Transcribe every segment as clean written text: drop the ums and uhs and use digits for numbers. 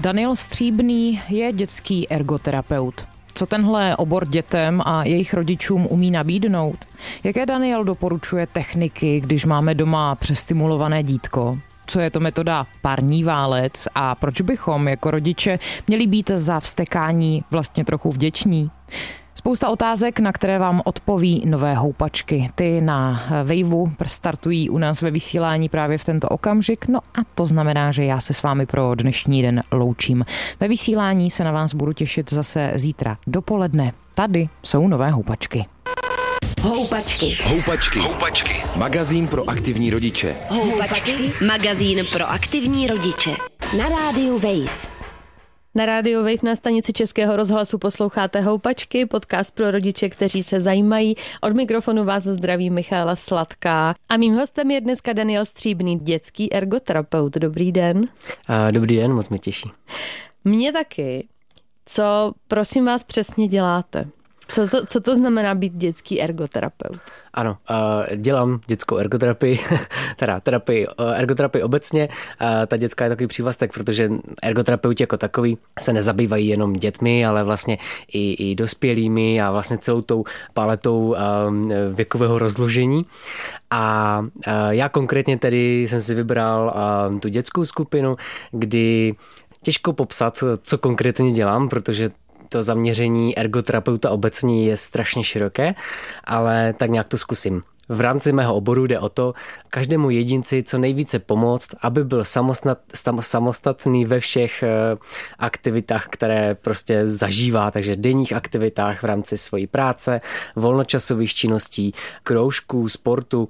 Daniel Stříbný je dětský ergoterapeut. Co tenhle obor dětem a jejich rodičům umí nabídnout? Jaké Daniel doporučuje techniky, když máme doma přestimulované dítko? Co je to metoda parní válec a proč bychom jako rodiče měli být za vztekání vlastně trochu vděční? Spousta otázek, na které vám odpoví nové houpačky. Ty na Waveu startují u nás ve vysílání právě v tento okamžik. No a to znamená, že já se s vámi pro dnešní den loučím. Ve vysílání se na vás budu těšit zase zítra dopoledne. Tady jsou nové houpačky. Houpačky. Houpačky. Houpačky. Magazín pro aktivní rodiče. Houpačky. Magazín pro aktivní rodiče. Na rádiu Wave. Na rádiu Wave na stanici Českého rozhlasu posloucháte Houpačky, podcast pro rodiče, kteří se zajímají. Od mikrofonu vás zdraví Michaela Sladká. A mým hostem je dneska Daniel Stříbný, dětský ergoterapeut. Dobrý den. Dobrý den, moc mě těší. Mě taky. Co, prosím vás, přesně děláte? Co to znamená být dětský ergoterapeut? Ano, dělám dětskou ergoterapii, teda ergoterapii obecně. Ta dětská je takový přívlastek, protože ergoterapeuti jako takový se nezabývají jenom dětmi, ale vlastně i dospělými a vlastně celou tou paletou věkového rozložení. A já konkrétně tedy jsem si vybral tu dětskou skupinu, kdy těžko popsat, co konkrétně dělám, protože to zaměření ergoterapeuta obecně je strašně široké, ale tak nějak to zkusím. V rámci mého oboru jde o to, každému jedinci co nejvíce pomoct, aby byl samostatný ve všech aktivitách, které prostě zažívá, takže denních aktivitách v rámci své práce, volnočasových činností, kroužků, sportu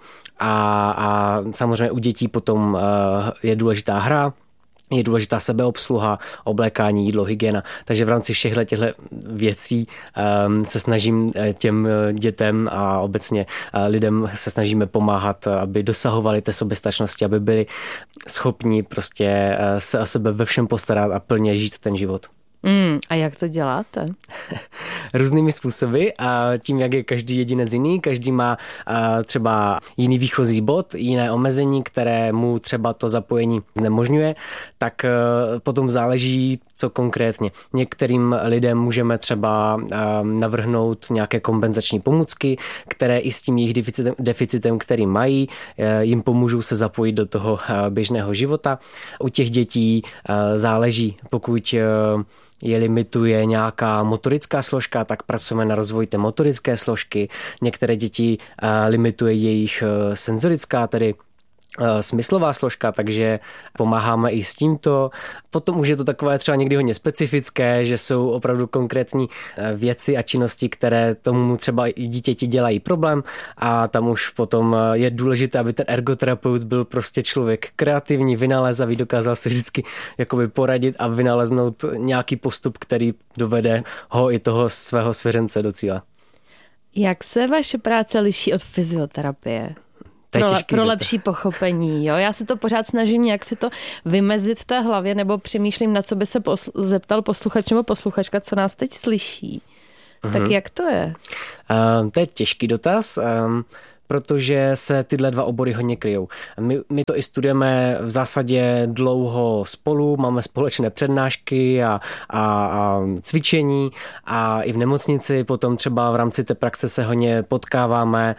a samozřejmě u dětí potom je důležitá hra, je důležitá sebeobsluha, oblékání, jídlo, hygiena. Takže v rámci všech těchto věcí se snažím těm dětem a obecně lidem se snažíme pomáhat, aby dosahovali té soběstačnosti, aby byli schopni prostě se o sebe ve všem postarat a plně žít ten život. A jak to děláte? Různými způsoby a tím, jak je každý jedinec jiný, každý má třeba jiný výchozí bod, jiné omezení, které mu třeba to zapojení znemožňuje, tak potom záleží, co konkrétně. Některým lidem můžeme třeba navrhnout nějaké kompenzační pomůcky, které i s tím jejich deficitem, který mají, jim pomůžou se zapojit do toho běžného života. U těch dětí záleží, pokud je limituje nějaká motorická složka, tak pracujeme na rozvoji té motorické složky. Některé děti limituje jejich senzorická, tedy smyslová složka, takže pomáháme i s tímto. Potom už je to takové třeba někdy hodně specifické, že jsou opravdu konkrétní věci a činnosti, které tomu třeba i dítěti dělají problém a tam už potom je důležité, aby ten ergoterapeut byl prostě člověk kreativní, vynalézavý, dokázal si vždycky jakoby poradit a vynaleznout nějaký postup, který dovede ho i toho svého svěřence do cíle. Jak se vaše práce liší od fyzioterapie? Pro lepší pochopení. Jo? Já se to pořád snažím nějak si to vymezit v té hlavě nebo přemýšlím, na co by se zeptal posluchač nebo posluchačka, co nás teď slyší. Tak jak to je? To je těžký dotaz, protože se tyhle dva obory hodně kryjou. My to i studujeme v zásadě dlouho spolu, máme společné přednášky a cvičení a i v nemocnici potom třeba v rámci té praxe se hodně potkáváme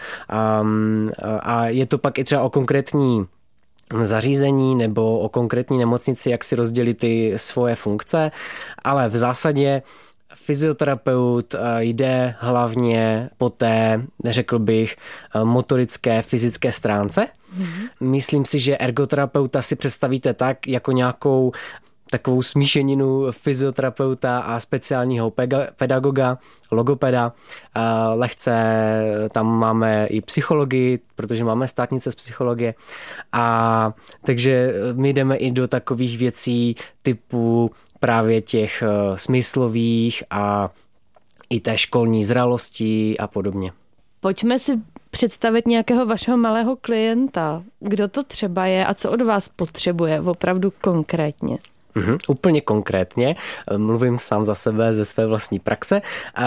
a je to pak i třeba o konkrétní zařízení nebo o konkrétní nemocnici, jak si rozdělit ty svoje funkce, ale v zásadě fyzioterapeut jde hlavně po té, řekl bych, motorické, fyzické stránce. Myslím si, že ergoterapeuta si představíte tak, jako nějakou takovou smíšeninu fyzioterapeuta a speciálního pedagoga, logopeda. Lehce tam máme i psychologii, protože máme státnice z psychologie. A takže my jdeme i do takových věcí typu právě těch smyslových a i té školní zralosti a podobně. Pojďme si představit nějakého vašeho malého klienta. Kdo to třeba je a co od vás potřebuje opravdu konkrétně? Úplně konkrétně, mluvím sám za sebe ze své vlastní praxe.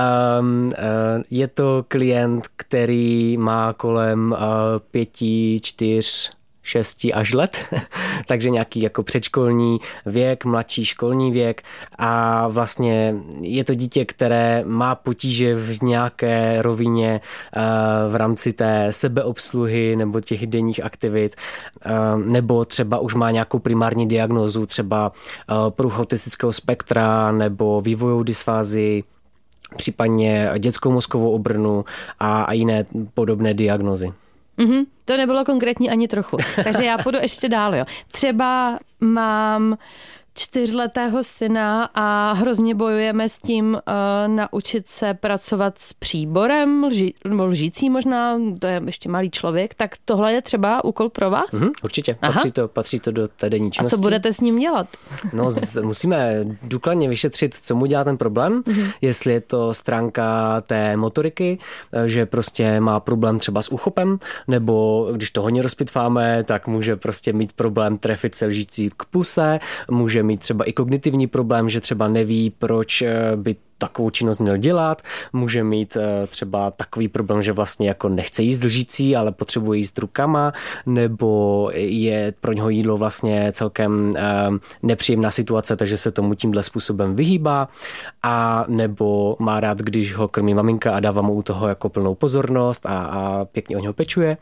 Je to klient, který má kolem 5, 4 6 až let, takže nějaký jako předškolní věk, mladší školní věk a vlastně je to dítě, které má potíže v nějaké rovině v rámci té sebeobsluhy nebo těch denních aktivit, nebo třeba už má nějakou primární diagnózu, třeba poruchu autistického spektra nebo vývojovou dysfázii, případně dětskou mozkovou obrnu a jiné podobné diagnózy. To nebylo konkrétní ani trochu. Takže já půjdu ještě dál. Jo. Třeba mám 4letého syna a hrozně bojujeme s tím naučit se pracovat s příborem, nebo lžící možná, to je ještě malý člověk, tak tohle je třeba úkol pro vás? Určitě, patří to do té denní činnosti. A co budete s ním dělat? No, musíme důkladně vyšetřit, co mu dělá ten problém, jestli je to stránka té motoriky, že prostě má problém třeba s úchopem, nebo když to hodně rozpitváme, tak může prostě mít problém trefit se lžící k puse, může mít třeba i kognitivní problém, že třeba neví, proč by takovou činnost měl dělat, může mít třeba takový problém, že vlastně jako nechce jíst lžící, ale potřebuje jíst rukama, nebo je pro něho jídlo vlastně celkem nepříjemná situace, takže se tomu tímhle způsobem vyhýbá, a nebo má rád, když ho krmí maminka a dává mu u toho jako plnou pozornost a pěkně o něho pečuje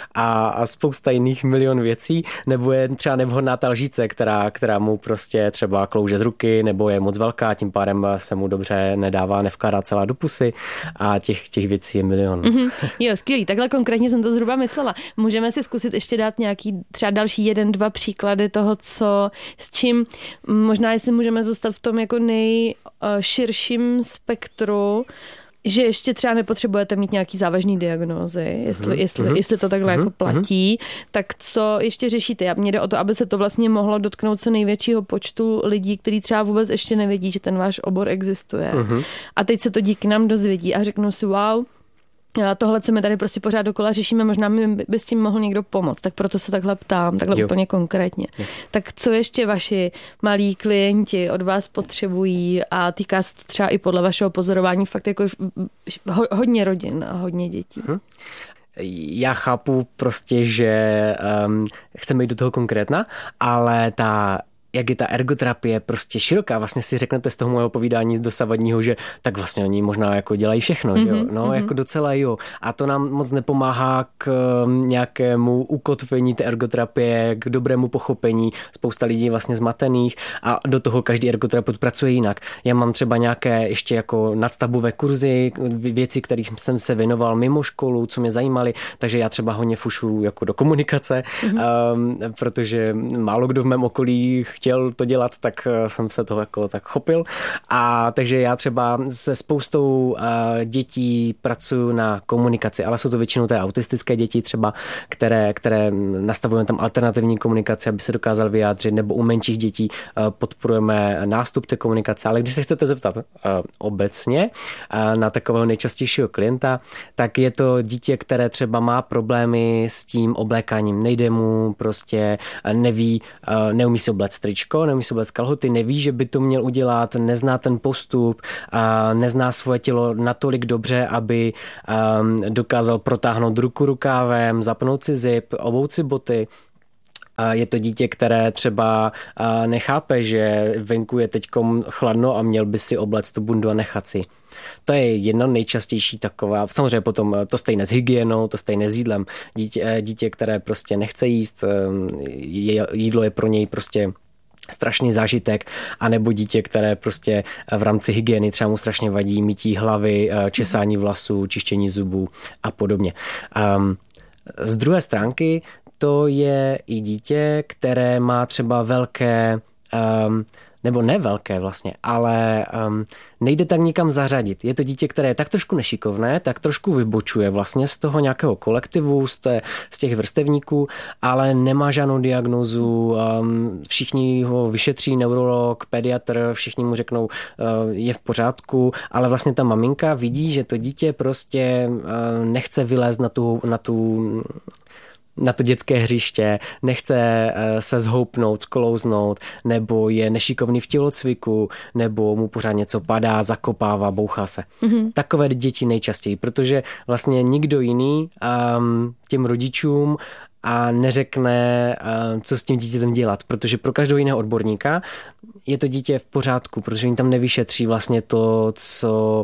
a spousta jiných milion věcí, nebo je třeba nevhodná ta lžíce, která mu prostě třeba klouže z ruky, nebo je moc velká, tím pádem se mu dobře nedává, nevkládá celá do pusy a těch věcí je milion. Jo, skvělý, takhle konkrétně jsem to zhruba myslela. Můžeme si zkusit ještě dát nějaký třeba další 1-2 příklady toho, s čím možná, jestli můžeme zůstat v tom jako nejširším spektru, že ještě třeba nepotřebujete mít nějaký závažný diagnózy, jestli to takhle jako platí, tak co ještě řešíte? Mně jde o to, aby se to vlastně mohlo dotknout co největšího počtu lidí, kteří třeba vůbec ještě nevědí, že ten váš obor existuje. A teď se to díky nám dozvědí a řeknou si, wow, tohle, co my tady prostě pořád dokola řešíme, možná mi by s tím mohl někdo pomoct, tak proto se takhle ptám, takhle úplně konkrétně. Tak co ještě vaši malí klienti od vás potřebují a týká se to třeba i podle vašeho pozorování fakt jako hodně rodin a hodně dětí? Já chápu prostě, že chceme jít do toho konkrétna, ale jak je ta ergoterapie prostě široká, vlastně si řeknete z toho mojeho povídání dosavadního, že tak vlastně oni možná jako dělají všechno, že jo? No, jako docela jo. A to nám moc nepomáhá k nějakému ukotvení té ergoterapie, k dobrému pochopení. Spousta lidí je vlastně zmatených a do toho každý ergoterapeut pracuje jinak. Já mám třeba nějaké ještě jako nadstavbové kurzy, věci, kterých jsem se věnoval mimo školu, co mě zajímaly, takže já třeba hodně fušu jako do komunikace, protože málo kdo v mém okolí chtěl to dělat, tak jsem se toho jako tak chopil. A takže já třeba se spoustou dětí pracuji na komunikaci, ale jsou to většinou té autistické děti třeba, které nastavujeme tam alternativní komunikaci, aby se dokázal vyjádřit, nebo u menších dětí podporujeme nástup té komunikace. Ale když se chcete zeptat obecně na takového nejčastějšího klienta, tak je to dítě, které třeba má problémy s tím oblékáním. Nejde mu, prostě neví, neumí si obléct tričko, neumí si obléct kalhoty, neví, že by to měl udělat, nezná ten postup, nezná svoje tělo natolik dobře, aby dokázal protáhnout ruku rukávem, zapnout si zip, obout si boty. Je to dítě, které třeba nechápe, že venku je teďkom chladno a měl by si obléct tu bundu a nechat si. To je jedna nejčastější taková, samozřejmě potom to stejné s hygienou, to stejné s jídlem. Dítě, které prostě nechce jíst, jídlo je pro něj prostě strašný zážitek, anebo dítě, které prostě v rámci hygieny třeba mu strašně vadí mytí hlavy, česání vlasů, čištění zubů a podobně. Z druhé stránky to je i dítě, které má třeba velké, nebo ne velké vlastně, ale nejde tak nikam zařadit. Je to dítě, které je tak trošku nešikovné, tak trošku vybočuje vlastně z toho nějakého kolektivu, z těch vrstevníků, ale nemá žádnou diagnózu. Všichni ho vyšetří, neurolog, pediatr, všichni mu řeknou, je v pořádku, ale vlastně ta maminka vidí, že to dítě prostě nechce vylézt na to dětské hřiště, nechce se zhoupnout, sklouznout, nebo je nešikovný v tělocviku, nebo mu pořád něco padá, zakopává, bouchá se. Takové děti nejčastěji, protože vlastně nikdo jiný těm rodičům a neřekne, co s tím dítětem dělat, protože pro každého jiného odborníka je to dítě v pořádku, protože oni tam nevyšetří vlastně to, co...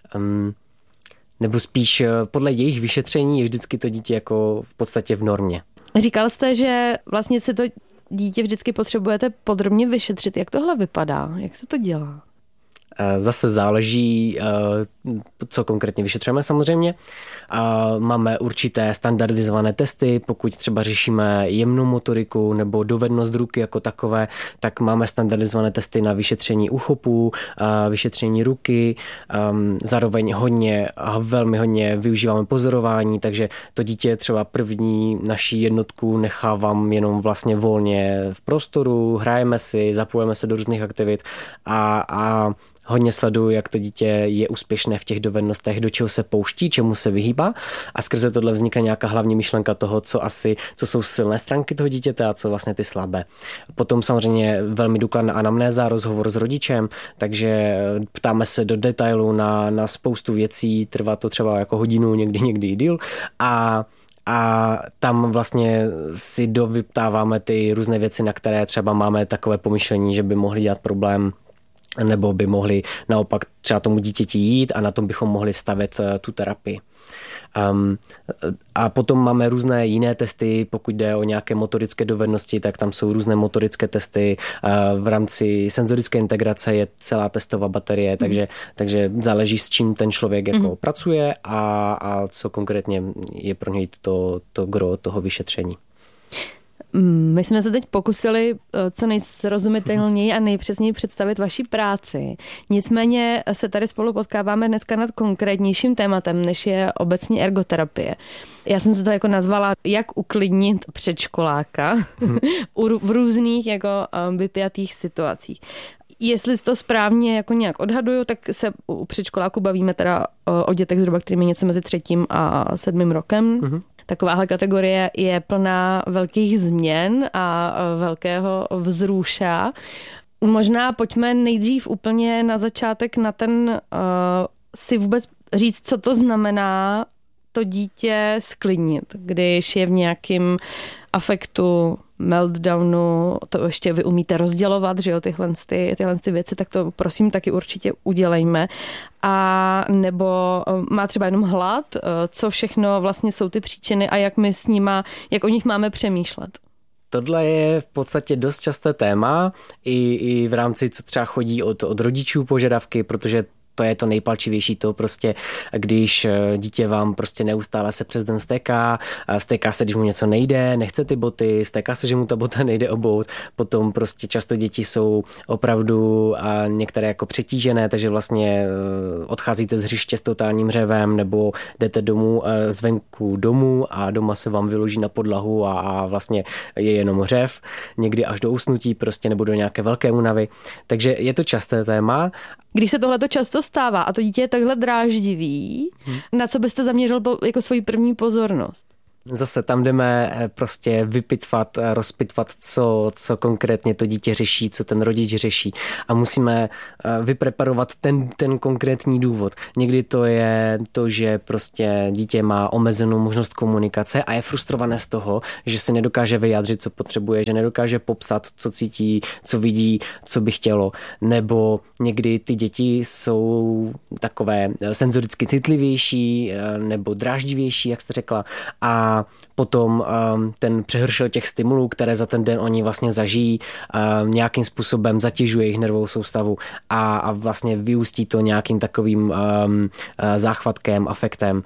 nebo spíš podle jejich vyšetření je vždycky to dítě jako v podstatě v normě. Říkal jste, že vlastně si to dítě vždycky potřebujete podrobně vyšetřit. Jak tohle vypadá? Jak se to dělá? Zase záleží, co konkrétně vyšetřujeme samozřejmě. Máme určité standardizované testy, pokud třeba řešíme jemnou motoriku nebo dovednost ruky jako takové, tak máme standardizované testy na vyšetření úchopů, vyšetření ruky, zároveň velmi hodně využíváme pozorování, takže to dítě třeba první naší jednotku nechávám jenom vlastně volně v prostoru, hrajeme si, zapojíme se do různých aktivit a hodně sleduju, jak to dítě je úspěšné v těch dovednostech, do čeho se pouští, čemu se vyhýbá a skrze tohle vznikne nějaká hlavní myšlenka toho, co jsou silné stránky toho dítěte a co vlastně ty slabé. Potom samozřejmě velmi důkladná anamnéza, rozhovor s rodičem, takže ptáme se do detailu na spoustu věcí, trvá to třeba jako hodinu, někdy i díl a tam vlastně si dovyptáváme ty různé věci, na které třeba máme takové pomyšlení, že by mohly dělat problém, nebo by mohli naopak třeba tomu dítěti jít a na tom bychom mohli stavět tu terapii. A potom máme různé jiné testy, pokud jde o nějaké motorické dovednosti, tak tam jsou různé motorické testy. V rámci senzorické integrace je celá testová baterie, takže záleží, s čím ten člověk jako pracuje a co konkrétně je pro něj to gro toho vyšetření. My jsme se teď pokusili co nejsrozumitelněji a nejpřesněji představit vaši práci. Nicméně se tady spolu potkáváme dneska nad konkrétnějším tématem, než je obecně ergoterapie. Já jsem se to jako nazvala, jak uklidnit předškoláka v různých jako vypjatých situacích. Jestli to správně jako nějak odhaduju, tak se u předškoláku bavíme teda o dětech zhruba, kterými něco mezi 3. a 7. rokem. Takováhle kategorie je plná velkých změn a velkého vzruša. Možná pojďme nejdřív úplně na začátek na ten si vůbec říct, co to znamená to dítě sklidnit, když je v nějakém afektu, meltdownu, to ještě vy umíte rozdělovat, že jo, tyhle věci, tak to prosím taky určitě udělejme. A nebo má třeba jenom hlad, co všechno vlastně jsou ty příčiny a jak my s nima, jak o nich máme přemýšlet. Tohle je v podstatě dost časté téma i v rámci, co třeba chodí od rodičů požadavky, protože to je to nejpalčivější, to prostě, když dítě vám prostě neustále se přes den stéká se, když mu něco nejde, nechce ty boty, stéká se, že mu ta bota nejde obout, potom prostě často děti jsou opravdu a některé jako přetížené, takže vlastně odcházíte z hřiště s totálním řevem nebo jdete zvenku domů a doma se vám vyloží na podlahu a vlastně je jenom řev, někdy až do usnutí prostě nebo do nějaké velké únavy, takže je to časté téma. Když se tohleto často stává a to dítě je takhle dráždivý, na co byste zaměřil jako svoji první pozornost? Zase tam jdeme prostě vypitvat, rozpitvat, co konkrétně to dítě řeší, co ten rodič řeší a musíme vypreparovat ten konkrétní důvod. Někdy to je to, že prostě dítě má omezenou možnost komunikace a je frustrované z toho, že se nedokáže vyjádřit, co potřebuje, že nedokáže popsat, co cítí, co vidí, co by chtělo. Nebo někdy ty děti jsou takové senzoricky citlivější nebo dráždivější, jak jste řekla, a potom ten přehršel těch stimulů, které za ten den oni vlastně zažijí, nějakým způsobem zatěžuje jejich nervovou soustavu a vlastně vyústí to nějakým takovým záchvatkem, afektem.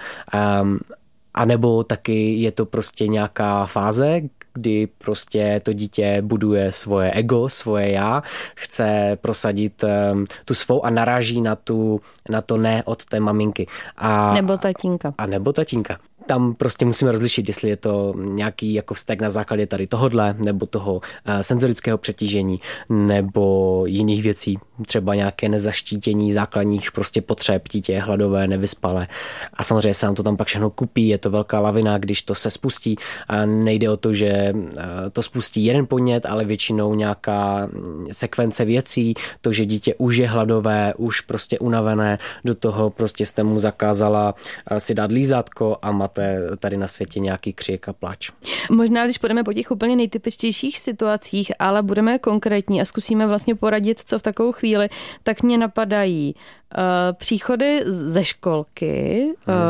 A nebo taky je to prostě nějaká fáze, kdy prostě to dítě buduje svoje ego, svoje já, chce prosadit tu svou a naráží na to ne od té maminky. Nebo tatínka. A nebo tatínka. Tam prostě musíme rozlišit, jestli je to nějaký jako vztek na základě tady tohodle, nebo toho senzorického přetížení, nebo jiných věcí, třeba nějaké nezaštítění základních prostě potřeb, dítě je hladové, nevyspalé. A samozřejmě se nám to tam pak všechno kupí, je to velká lavina, když to se spustí. Nejde o to, že to spustí jeden podnět, ale většinou nějaká sekvence věcí, to, že dítě už je hladové, už prostě unavené, do toho prostě jste mu zakázala si dát lízátko a máte tady na světě nějaký křik a plač. Možná, když půjdeme po těch úplně nejtypičtějších situacích, ale budeme konkrétní a zkusíme vlastně poradit, co v takovou chvíli, tak mě napadají příchody ze školky,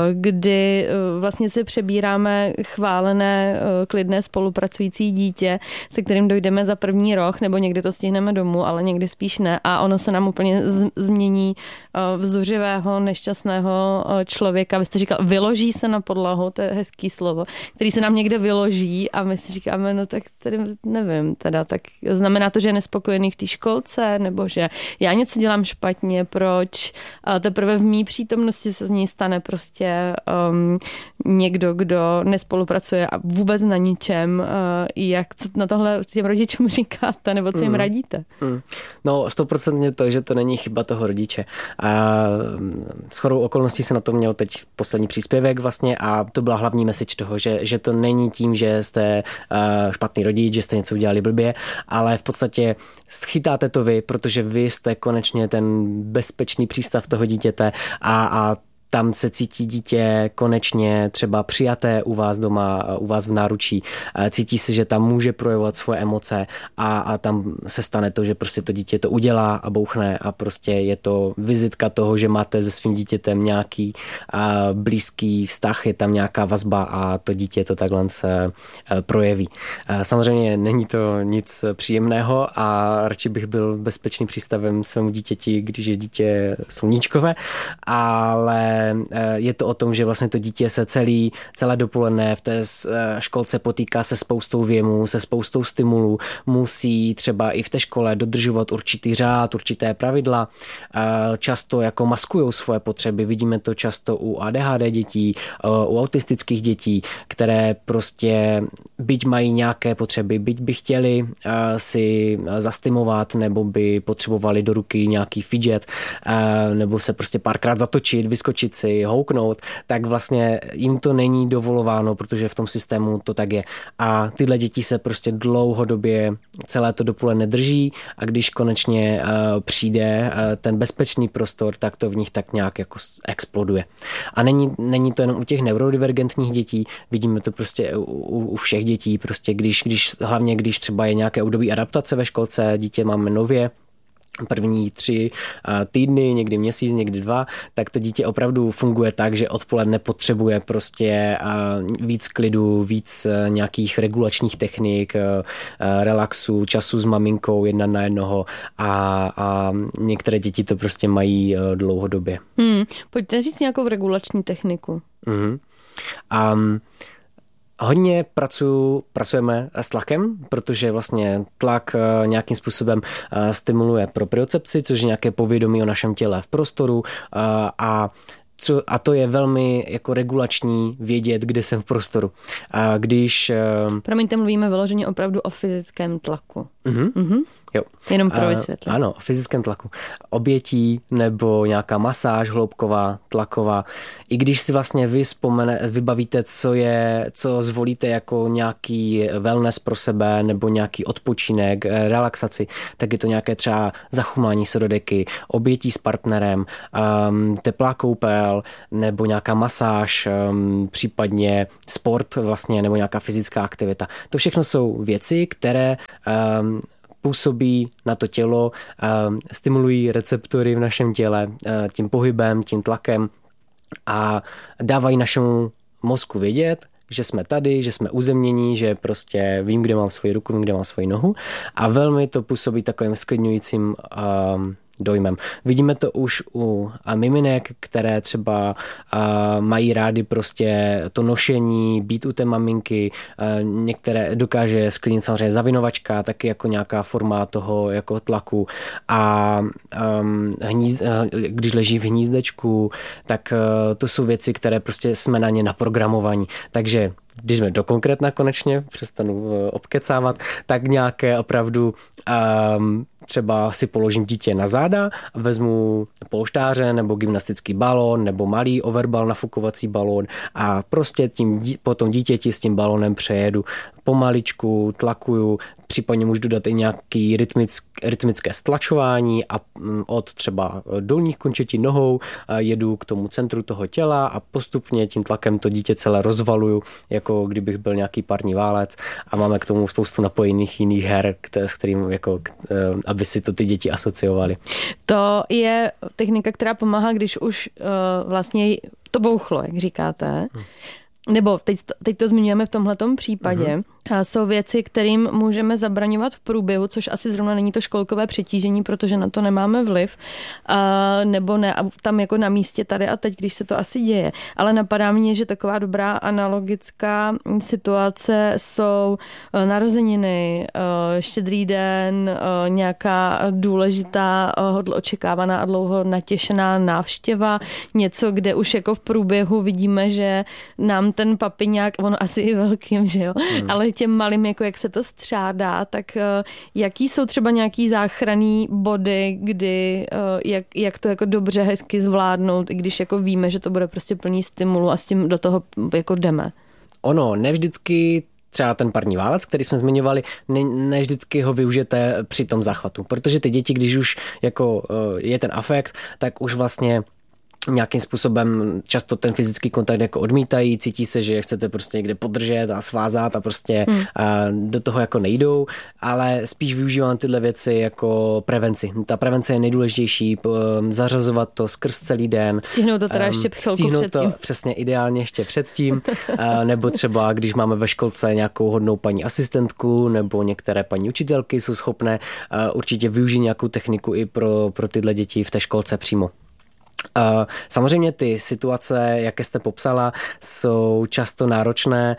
kdy vlastně si přebíráme chválené, klidné spolupracující dítě, se kterým dojdeme za první roh, nebo někdy to stihneme domů, ale někdy spíš ne. A ono se nám úplně změní v zuřivého, nešťastného člověka. Vy jste říkal, vyloží se na podlahu, to je hezký slovo, který se nám někde vyloží a my si říkáme, no tak tady nevím, teda, tak znamená to, že je nespokojený v té školce, nebo že já něco dělám špatně, proč? A teprve v mý přítomnosti se z něj stane prostě někdo, kdo nespolupracuje a vůbec na ničem. Jak co na tohle těm rodičům říkáte, nebo co jim radíte? No 100% to, že to není chyba toho rodiče. A shodou okolností se na to měl teď poslední příspěvek vlastně a to byla hlavní message toho, že to není tím, že jste špatný rodič, že jste něco udělali blbě, ale v podstatě schytáte to vy, protože vy jste konečně ten bezpečný přístav toho dítěte a tam se cítí dítě konečně třeba přijaté u vás doma, u vás v náručí. Cítí se, že tam může projevovat svoje emoce a tam se stane to, že prostě to dítě to udělá a bouchne a prostě je to vizitka toho, že máte se svým dítětem nějaký blízký vztah, je tam nějaká vazba a to dítě to takhle se projeví. Samozřejmě není to nic příjemného a radši bych byl bezpečným přístavem svému dítěti, když je dítě sluníčkové, ale je to o tom, že vlastně to dítě se celé dopoledne v té školce potýká se spoustou věmů, se spoustou stimulů, musí třeba i v té škole dodržovat určitý řád, určité pravidla, často jako maskujou svoje potřeby, vidíme to často u ADHD dětí, u autistických dětí, které prostě byť mají nějaké potřeby, byť by chtěli si zastimovat nebo by potřebovali do ruky nějaký fidget nebo se prostě párkrát zatočit, vyskočit si, houknout, tak vlastně jim to není dovolováno, protože v tom systému to tak je. A tyhle děti se prostě dlouhodobě celé to dopoledne drží a když konečně přijde ten bezpečný prostor, tak to v nich tak nějak jako exploduje. A není to jenom u těch neurodivergentních dětí, vidíme to prostě u všech dětí, prostě hlavně když třeba je nějaké období adaptace ve školce, dítě máme nově, první 3 týdny, někdy měsíc, někdy 2, tak to dítě opravdu funguje tak, že odpoledne potřebuje prostě víc klidu, víc nějakých regulačních technik, relaxu, času s maminkou 1 na 1 a některé děti to prostě mají dlouhodobě. Pojďte říct nějakou regulační techniku. Hodně pracujeme s tlakem, protože vlastně tlak nějakým způsobem stimuluje propriocepci, což je nějaké povědomí o našem těle v prostoru a to je velmi jako regulační vědět, kde jsem v prostoru. A když... Promiňte, mluvíme vyloženě opravdu o fyzickém tlaku. Jo. Jenom pro vysvětlení. Ano, o fyzickém tlaku. Obětí nebo nějaká masáž hloubková, tlaková. I když si vlastně vybavíte, co zvolíte jako nějaký wellness pro sebe nebo nějaký odpočinek, relaxaci, tak je to nějaké třeba zachumání se do deky, obětí s partnerem, teplá koupel nebo nějaká masáž, případně sport vlastně nebo nějaká fyzická aktivita. To všechno jsou věci, které působí na to tělo, stimulují receptory v našem těle tím pohybem, tím tlakem a dávají našemu mozku vědět, že jsme tady, že jsme uzemnění, že prostě vím, kde mám svoji ruku, vím, kde mám svoji nohu a velmi to působí takovým sklidňujícím dojmem. Vidíme to už u miminek, které třeba mají rády prostě to nošení, být u té maminky, některé dokáže sklidnit samozřejmě zavinovačka, taky jako nějaká forma toho jako tlaku a když leží v hnízdečku, tak to jsou věci, které prostě jsme na ně naprogramovaní. Takže když jsme do konkrétna konečně, přestanu obkecávat, tak nějaké opravdu třeba si položím dítě na záda, vezmu polštáře nebo gymnastický balón nebo malý overbal nafukovací balón a prostě potom dítěti s tím balónem přejedu pomaličku, tlakuju, případně můžu dodat i nějaký rytmické stlačování a od třeba dolních končetin nohou jedu k tomu centru toho těla a postupně tím tlakem to dítě celé rozvaluju, jako kdybych byl nějaký parní válec a máme k tomu spoustu napojených jiných her, s kterým jako, aby si to ty děti asociovali. To je technika, která pomáhá, když už vlastně to bouchlo, jak říkáte. Nebo teď to zmiňujeme v tomhletom případě. A jsou věci, kterým můžeme zabraňovat v průběhu, což asi zrovna není to školkové přetížení, protože na to nemáme vliv, nebo ne, a tam jako na místě tady a teď, když se to asi děje. Ale napadá mě, že taková dobrá analogická situace jsou narozeniny, Štědrý den, nějaká důležitá, očekávaná a dlouho natěšená návštěva, něco, kde už jako v průběhu vidíme, že nám ten papiňák, on asi i velkým, že jo, ale těm malým, jako jak se to střádá, tak jaký jsou třeba nějaký záchranný body, kdy jak to jako dobře, hezky zvládnout, i když jako víme, že to bude prostě plný stimulu a s tím do toho jako jdeme. Ono, nevždycky třeba ten parní válec, který jsme zmiňovali, ne vždycky ho využijete při tom záchvatu, protože ty děti, když už jako je ten afekt, tak už vlastně nějakým způsobem často ten fyzický kontakt jako odmítají, cítí se, že chcete prostě někde podržet a svázat a prostě do toho jako nejdou, ale spíš využívám tyhle věci jako prevenci. Ta prevence je nejdůležitější, zařazovat to skrz celý den. Stihnout to teda ještě chvilku předtím. To přesně ideálně ještě předtím, nebo třeba když máme ve školce nějakou hodnou paní asistentku nebo některé paní učitelky jsou schopné určitě využít nějakou techniku i pro tyhle děti v té školce přímo. Samozřejmě ty situace, jaké jste popsala, jsou často náročné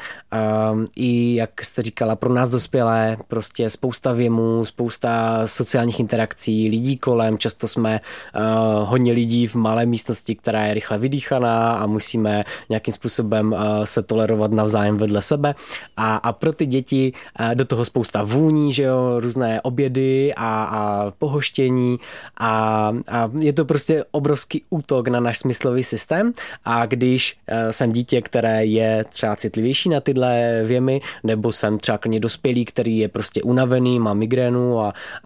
i, jak jste říkala, pro nás dospělé, prostě spousta věmů, spousta sociálních interakcí, lidí kolem, často jsme hodně lidí v malé místnosti, která je rychle vydýchaná a musíme nějakým způsobem se tolerovat navzájem vedle sebe a pro ty děti do toho spousta vůní, že jo, různé obědy a pohoštění a je to prostě obrovský útok na náš smyslový systém a když jsem dítě, které je třeba citlivější na tyhle věmy, nebo jsem třeba klidně dospělý, který je prostě unavený, má migrénu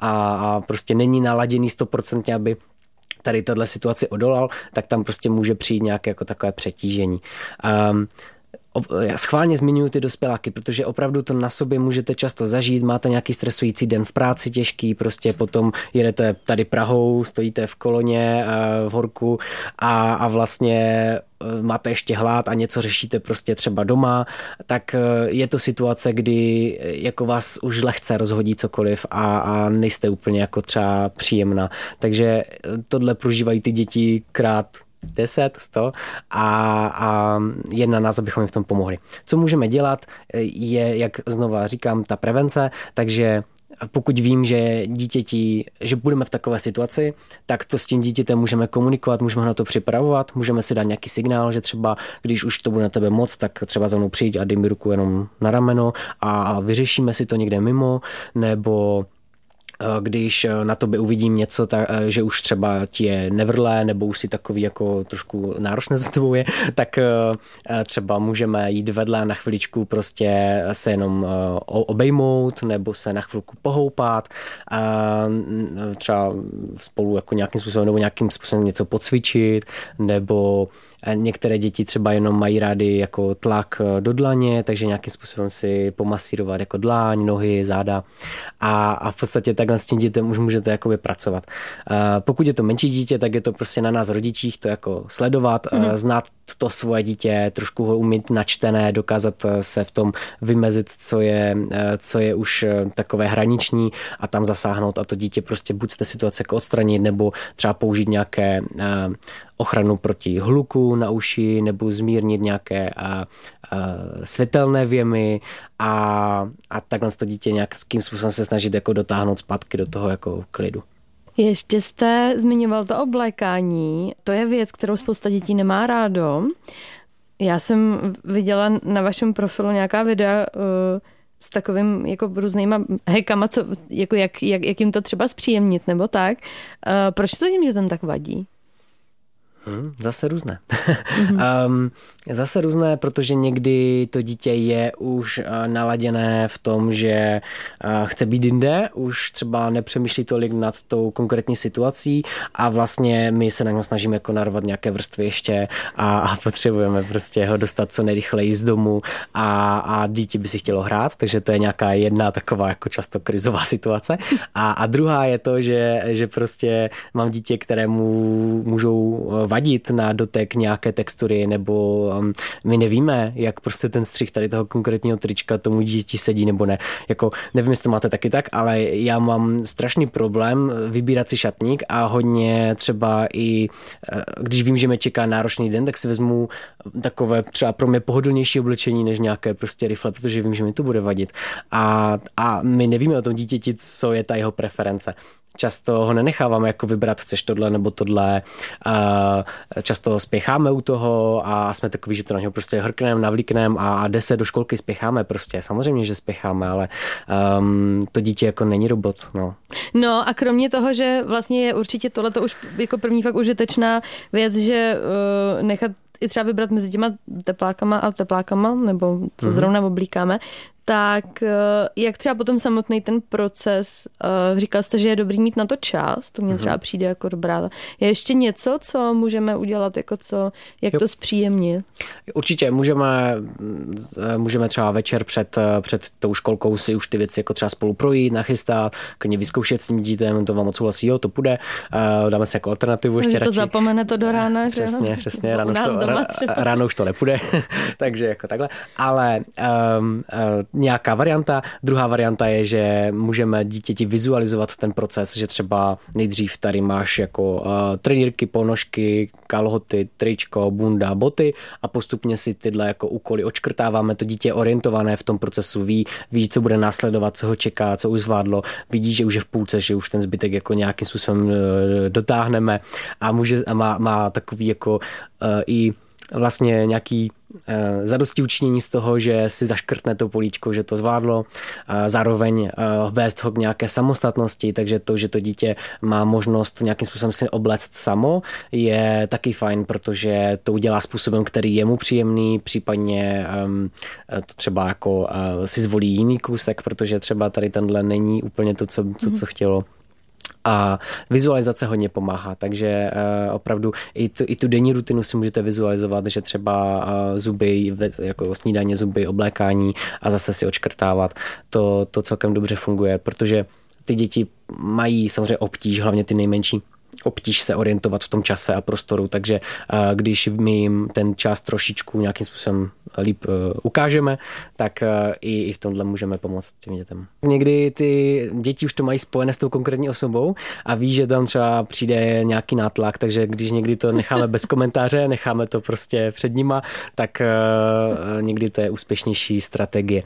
a prostě není naladěný 100%, aby tady tato situaci odolal, tak tam prostě může přijít nějaké jako takové přetížení. Já schválně zmiňuji ty dospěláky, protože opravdu to na sobě můžete často zažít, máte nějaký stresující den v práci těžký, prostě potom jedete tady Prahou, stojíte v koloně v horku a vlastně máte ještě hlad a něco řešíte prostě třeba doma, tak je to situace, kdy jako vás už lehce rozhodí cokoliv a nejste úplně jako třeba příjemná. Takže tohle prožívají ty děti krát 10, 100 a je na nás, abychom jim v tom pomohli. Co můžeme dělat, je, jak znova říkám, ta prevence, takže pokud vím, že dítěti, že budeme v takové situaci, tak to s tím dítětem můžeme komunikovat, můžeme na to připravovat, můžeme si dát nějaký signál, že třeba, když už to bude na tebe moc, tak třeba za mnou přijď a dej mi ruku jenom na rameno a vyřešíme si to někde mimo, nebo když na tobě uvidím něco, že už třeba ti je nevrlé, nebo už si takový jako trošku náročné za tebou je, tak třeba můžeme jít vedle na chviličku prostě se jenom obejmout, nebo se na chvilku pohoupat, třeba spolu jako nějakým způsobem, nebo nějakým způsobem něco pocvičit, nebo některé děti třeba jenom mají rády jako tlak do dlaně, takže nějakým způsobem si pomasírovat jako dlaň, nohy, záda a v podstatě takhle s tím dítem už můžete jakoby pracovat. Pokud je to menší dítě, tak je to prostě na nás rodičích to jako sledovat, znát to svoje dítě, trošku ho umít načtené, dokázat se v tom vymezit, co je už takové hraniční a tam zasáhnout a to dítě prostě buď z té situace jako odstranit, nebo třeba použít nějaké ochranu proti hluku na uši, nebo zmírnit nějaké světelné věmy a takhle to dítě nějakým způsobem se snažit jako dotáhnout zpátky do toho jako klidu. Ještě jste zmiňoval to oblékání. To je věc, kterou spousta dětí nemá rádo. Já jsem viděla na vašem profilu nějaká videa, s takovým jako různýma hackama, co, jako jak jim to třeba zpříjemnit nebo tak. Proč to těm dětem tak vadí? Zase různé. Zase různé, protože někdy to dítě je už naladěné v tom, že chce být jinde, už třeba nepřemýšlí tolik nad tou konkrétní situací a vlastně my se na něm snažíme jako narvat nějaké vrstvy ještě a potřebujeme prostě ho dostat co nejrychleji z domu a dítě by si chtělo hrát, takže to je nějaká jedna taková jako často krizová situace. A druhá je to, že prostě mám dítě, kterému můžou vadit na dotek nějaké textury, nebo my nevíme, jak prostě ten střih tady toho konkrétního trička tomu dítěti sedí nebo ne. Jako, nevím, jestli to máte taky tak, ale já mám strašný problém vybírat si šatník a hodně třeba i, když vím, že mě čeká náročný den, tak si vezmu takové třeba pro mě pohodlnější oblečení než nějaké prostě rifle, protože vím, že mi to bude vadit. A my nevíme o tom dítěti, co je ta jeho preference. Často ho nenecháváme jako vybrat, chceš tohle nebo tohle. Často spěcháme u toho a jsme takový, že to na něho prostě hrkneme, navlíkneme a jde se do školky, spěcháme prostě. Samozřejmě, že spěcháme, ale to dítě jako není robot. No a kromě toho, že vlastně je určitě tohleto už jako první fakt užitečná věc, že nechat i třeba vybrat mezi těma teplákama, nebo co zrovna oblíkáme, tak jak třeba potom samotný ten proces, říkal jste, že je dobrý mít na to čas, to mně třeba přijde jako dobrá. Je ještě něco, co můžeme udělat, jako jak to zpříjemnit? Určitě, můžeme třeba večer před tou školkou si už ty věci jako třeba spolu projít, nachystat, klidně vyzkoušet s tím dítem, to vám odsouhlasí, jo, to půjde, dáme si jako alternativu ještě radši. To zapomene to do rána, že? Přesně, ráno už to nepůjde, takže jako takhle, ale nějaká varianta. Druhá varianta je, že můžeme dítěti vizualizovat ten proces, že třeba nejdřív tady máš jako trenýrky, ponožky, kalhoty, tričko, bunda, boty a postupně si tyhle jako úkoly odškrtáváme. To dítě je orientované v tom procesu, ví, co bude následovat, co ho čeká, co už zvládlo, vidí, že už je v půlce, že už ten zbytek jako nějakým způsobem dotáhneme a má takový jako i vlastně nějaký zadostiučinění z toho, že si zaškrtne to políčko, že to zvládlo, zároveň vést ho k nějaké samostatnosti, takže to, že to dítě má možnost nějakým způsobem si obléct samo, je taky fajn, protože to udělá způsobem, který je mu příjemný, případně to třeba jako si zvolí jiný kousek, protože třeba tady tenhle není úplně to, co chtělo. A vizualizace hodně pomáhá, takže opravdu i tu denní rutinu si můžete vizualizovat, že třeba zuby, jako snídaně, zuby, oblékání a zase si odškrtávat. To celkem dobře funguje, protože ty děti mají samozřejmě obtíž, hlavně ty nejmenší, obtíž se orientovat v tom čase a prostoru, takže když my jim ten čas trošičku nějakým způsobem líp ukážeme, tak i v tomhle můžeme pomoct těm dětem. Někdy ty děti už to mají spojené s tou konkrétní osobou a ví, že tam třeba přijde nějaký nátlak, takže když někdy to necháme bez komentáře, necháme to prostě před nima, tak někdy to je úspěšnější strategie.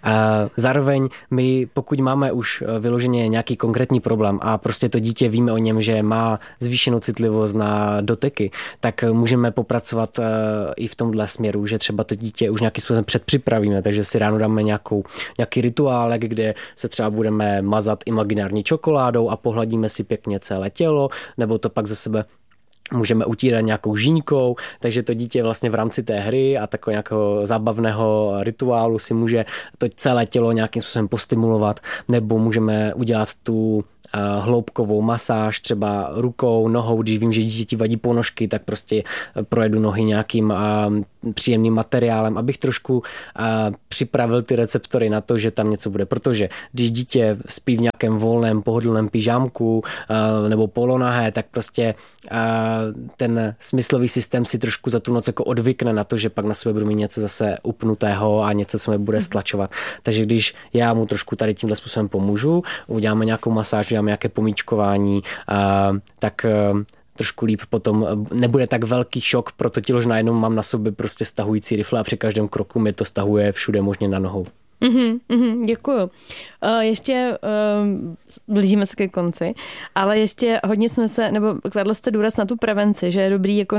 Zároveň my, pokud máme už vyloženě nějaký konkrétní problém a prostě to dítě víme o něm, že má zvýšenou citlivost na doteky, tak můžeme popracovat i v tomhle směru, že třeba to dítě už nějakým způsobem předpřipravíme, takže si ráno dáme nějaký rituálek, kde se třeba budeme mazat imaginární čokoládou a pohladíme si pěkně celé tělo, nebo to pak ze sebe můžeme utírat nějakou žíňkou, takže to dítě vlastně v rámci té hry a takového nějakého zábavného rituálu si může to celé tělo nějakým způsobem postimulovat, nebo můžeme udělat tu hloubkovou masáž třeba rukou, nohou, když vím, že dítěti vadí ponožky, tak prostě projedu nohy nějakým příjemným materiálem, abych trošku připravil ty receptory na to, že tam něco bude, protože když dítě spí v nějakém volném, pohodlném pyžámku nebo polonahé, tak prostě ten smyslový systém si trošku za tu noc jako odvykne na to, že pak na sebe budu mít něco zase upnutého a něco, co mě bude stlačovat. Takže když já mu trošku tady tímhle způsobem pomůžu, uděláme nějakou masáž, uděláme nějaké pomíčkování, tak trošku líp potom nebude tak velký šok pro to tělo, že najednou mám na sobě prostě stahující rifle a při každém kroku mi to stahuje všude možně na nohou. Děkuju. Ještě blížíme se ke konci, ale ještě hodně kladli jste důraz na tu prevenci, že je dobrý jako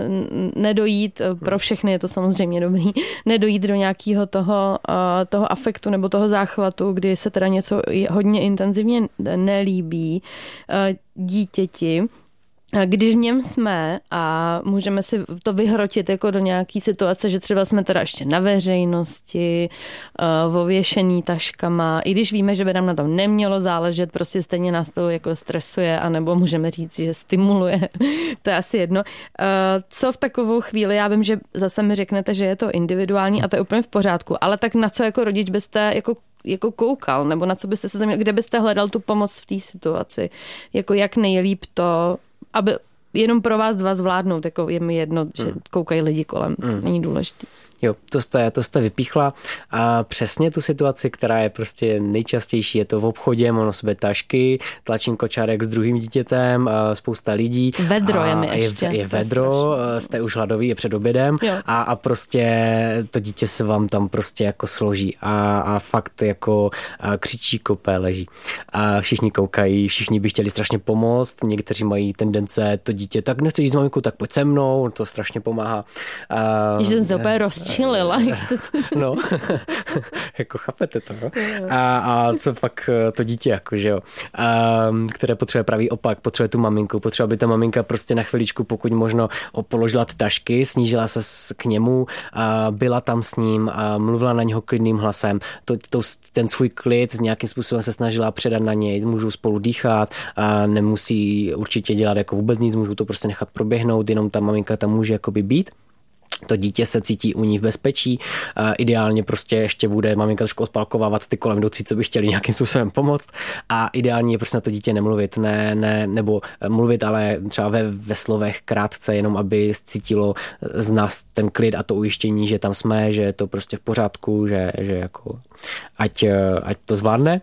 nedojít, pro všechny je to samozřejmě dobrý, nedojít do nějakého toho afektu nebo toho záchvatu, kdy se teda něco hodně intenzivně nelíbí dítěti. Když v něm jsme a můžeme si to vyhrotit jako do nějaký situace, že třeba jsme teda ještě na veřejnosti, ověšený taškama, i když víme, že by nám na tom nemělo záležet, prostě stejně nás to jako stresuje, anebo můžeme říct, že stimuluje, to je asi jedno. Co v takovou chvíli, já vím, že zase mi řeknete, že je to individuální a to je úplně v pořádku, ale tak na co jako rodič byste jako koukal, nebo na co byste se zaměřil, kde byste hledal tu pomoc v té situaci, jako jak nejlíp to, aby jenom pro vás dva zvládnout, jako je mi jedno, že koukají lidi kolem, to není důležitý. Jo, to jste vypíchla a přesně tu situaci, která je prostě nejčastější, je to v obchodě, mám na sobě tašky, tlačím kočárek s druhým dítětem, spousta lidí. Vedro je mi ještě. Je vedro, jste už hladový, je před obědem a prostě to dítě se vám tam prostě jako složí a fakt jako křičí, kope, leží. A všichni koukají, všichni by chtěli strašně pomoct, někteří mají tendence to dítě, tak nechceš jít s maminkou, tak pojď se mnou, to strašně pomáhá. Že jsem se úplně rozčilila, jak jste to řekl. No, jako chápete to, no? A co pak to dítě, jako, že jo, které potřebuje pravý opak, potřebuje tu maminku, potřebuje, aby ta maminka prostě na chviličku, pokud možno, položila ty tašky, snížila se k němu, byla tam s ním, mluvila na něho klidným hlasem, ten svůj klid nějakým způsobem se snažila předat na něj, můžou spolu dýchat, nemusí určitě dělat jako vůbec nic, můžou to prostě nechat proběhnout, jenom ta maminka tam může jakoby být. To dítě se cítí u ní v bezpečí. Ideálně prostě ještě bude maminka trošku odpalkovávat ty kolem jdoucí, co by chtěli nějakým způsobem pomoct. A ideálně je prostě na to dítě nemluvit. Nebo mluvit, ale třeba ve slovech krátce, jenom aby cítilo z nás ten klid a to ujištění, že tam jsme, že je to prostě v pořádku, že jako ať to zvládne.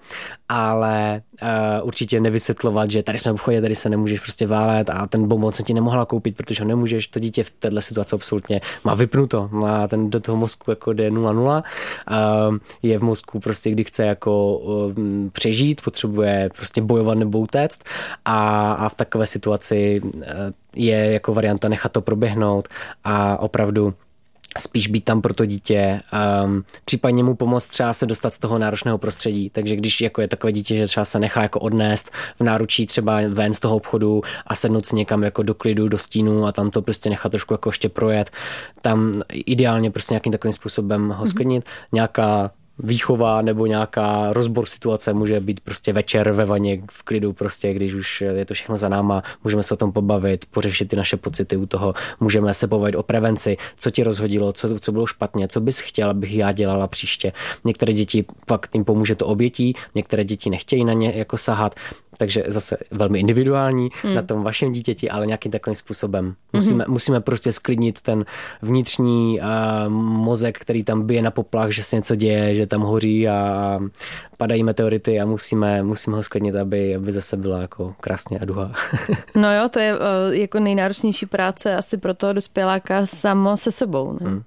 Ale určitě nevysvětlovat, že tady jsme v obchodě, tady se nemůžeš prostě válet a ten bonbon se ti nemohla koupit, protože ho nemůžeš. To dítě v této situaci absolutně má vypnuto, má do toho mozku jako jde 0,0. Je v mozku prostě, kdy chce jako přežít, potřebuje prostě bojovat nebo utéct a v takové situaci je jako varianta nechat to proběhnout a opravdu spíš být tam pro to dítě, případně mu pomoct třeba se dostat z toho náročného prostředí. Takže když jako je takové dítě, že třeba se nechá jako odnést v náručí třeba ven z toho obchodu a sednout si někam jako do klidu, do stínu a tam to prostě nechat trošku jako ještě projet, tam ideálně prostě nějakým takovým způsobem ho sklidnit. Nějaká výchova nebo nějaká rozbor situace může být prostě večer ve vaně v klidu, prostě když už je to všechno za náma, můžeme se o tom pobavit, pořešit ty naše pocity u toho, můžeme se pobavit o prevenci, co ti rozhodilo, co bylo špatně, co bys chtěla, abych já dělala příště. Některé děti fakt jim pomůže to obětí, některé děti nechtějí na ně jako sahat, takže zase velmi individuální na tom vašem dítěti, ale nějakým takovým způsobem. Musíme prostě sklidnit ten vnitřní mozek, který tam bije na poplach, že se něco děje, že tam hoří a padají meteority a musíme ho sklidnit, aby zase byla jako krásně a duha. No jo, to je jako nejnáročnější práce asi pro toho dospěláka samo se sebou. Ne?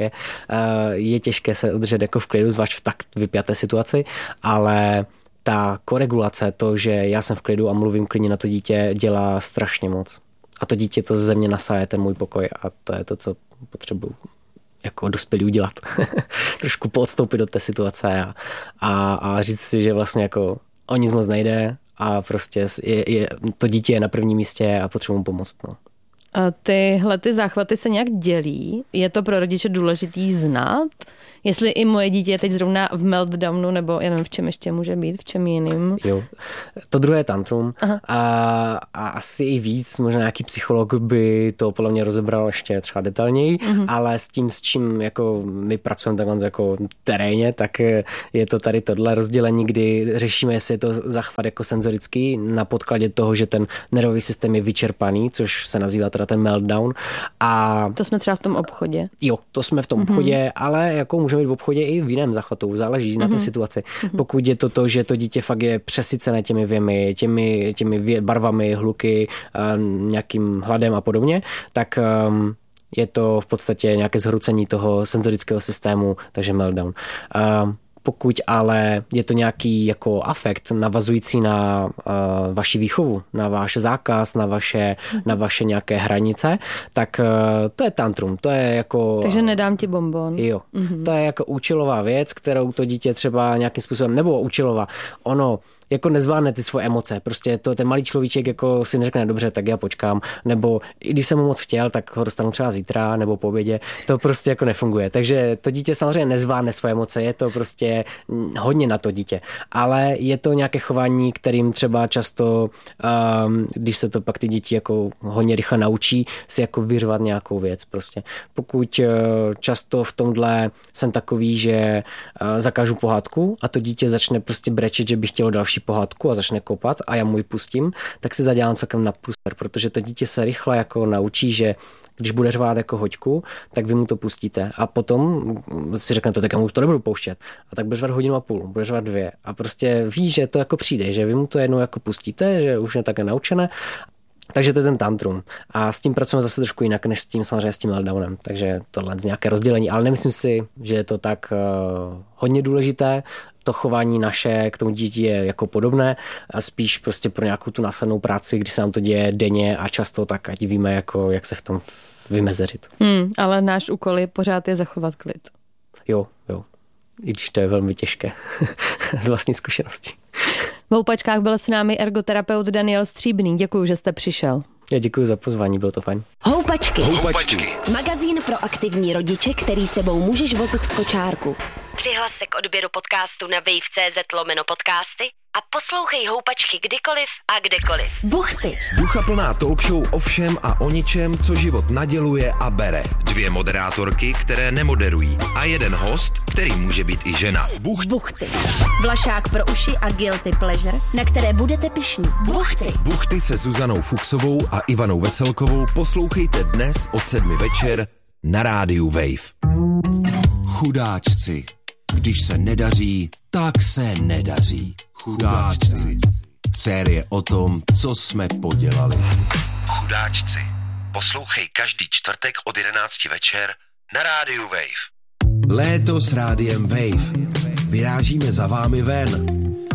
Je těžké se udržet jako v klidu, zvlášť v tak vypjaté situaci, ale ta koregulace, to, že já jsem v klidu a mluvím klidně na to dítě, dělá strašně moc. A to dítě to ze mě nasáje ten můj pokoj a to je to, co potřebuji jako dospělí udělat. Trošku poodstoupit do té situace a říct si, že vlastně jako o nic moc nejde a prostě to dítě je na prvním místě a potřebuji mu pomoct. No. A tyhle ty záchvaty se nějak dělí? Je to pro rodiče důležitý znát? Jestli i moje dítě je teď zrovna v meltdownu, nebo já nevím, v čem ještě může být, v čem jiným? Jo, to druhé je tantrum a asi i víc, možná nějaký psycholog by to podle mě rozebral ještě třeba detailněji, ale s tím, s čím jako my pracujeme takhle jako terénně, tak je to tady tohle rozdělení, kdy řešíme, jestli je to záchvat jako senzorický na podkladě toho, že ten nervový systém je vyčerpaný, což se nazývá teda ten meltdown. A to jsme třeba v tom obchodě. Jo, to jsme v tom obchodě, ale jako můžeme být v obchodě i v jiném záchvatu, záleží na té situaci. Pokud je to, že to dítě fakt je přesycené těmi věmi, těmi barvami, hluky, nějakým hladem a podobně, tak je to v podstatě nějaké zhroucení toho senzorického systému, takže meltdown. Pokud ale je to nějaký jako afekt navazující na vaši výchovu, na váš zákaz, na vaše nějaké hranice, tak to je tantrum, to je jako... Takže nedám ti bonbon. Jo, to je jako účelová věc, kterou to dítě třeba nějakým způsobem, nebo účelová, ono jako nezvládne ty svoje emoce, prostě to ten malý človíček jako si neřekne dobře, tak já počkám, nebo i když jsem mu moc chtěl, tak ho dostanu třeba zítra nebo po obědě, to prostě jako nefunguje. Takže to dítě samozřejmě nezvládne svoje emoce, je to prostě hodně na to dítě, ale je to nějaké chování, kterým třeba často, když se to pak ty děti jako hodně rychle naučí, si jako vyřvat nějakou věc prostě. Pokud často v tomhle jsem takový, že zakážu pohádku a to dítě začne prostě brečet, že by chtělo další pohádku a začne kopat a já mu ji pustím, tak si zadělám celkem na průser, protože to dítě se rychle jako naučí, že když bude řvát jako hoďku, tak vy mu to pustíte a potom si řeknete, tak já mu to nebudu pouštět. A tak bude řvat 1,5 hodiny, bude řvat 2 a prostě ví, že to jako přijde, že vy mu to jednou jako pustíte, že už je také naučené. Takže to je ten tantrum. A s tím pracujeme zase trošku jinak, než samozřejmě s tím meltdownem. Takže tohle je nějaké rozdělení, ale nemyslím si, že je to tak hodně důležité. To chování naše k tomu dítě je jako podobné, a spíš prostě pro nějakou tu následnou práci, když se nám to děje denně a často, tak ať víme, jako, jak se v tom vymezeřit. Ale náš úkol je pořád zachovat klid. Jo. I když to je velmi těžké z vlastní zkušenosti. V Houpačkách byl s námi ergoterapeut Daniel Stříbný. Děkuji, že jste přišel. Já děkuji za pozvání, bylo to fajn. Houpačky. Magazín pro aktivní rodiče, který sebou můžeš vozit v kočárku. Přihlas se k odběru podcastu na wave.cz/podcasty a poslouchej Houpačky kdykoliv a kdekoliv. Buchty. Duchaplná talk show o všem a o ničem, co život naděluje a bere. 2 moderátorky, které nemoderují a jeden host, který může být i žena. Buchty. Vlašák pro uši a guilty pleasure, na které budete pyšní. Buchty. Buchty se Zuzanou Fuchsovou a Ivanou Veselkovou poslouchejte dnes od 7 večer na rádiu Wave. Chudáčci. Když se nedaří, tak se nedaří. Chudáčci. Série o tom, co jsme podělali. Chudáčci. Poslouchej každý čtvrtek od 11 večer na rádiu Wave. Léto s rádiem Wave. Vyrážíme za vámi ven.